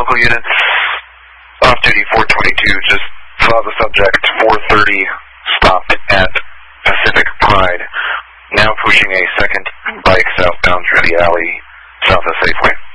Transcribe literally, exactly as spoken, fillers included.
local units. Off-duty four twenty-two just saw the subject, four thirty, stopped at Pacific Pride. Now pushing a second bike southbound through the alley south of Safeway.